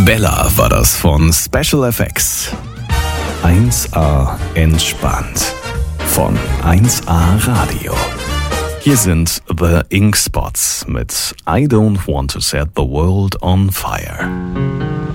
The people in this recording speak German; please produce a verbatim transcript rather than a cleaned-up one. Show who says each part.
Speaker 1: Bella war das von Special F X. eins A entspannt von eins A Radio. Hier sind The Ink Spots mit I Don't Want to Set the World on Fire.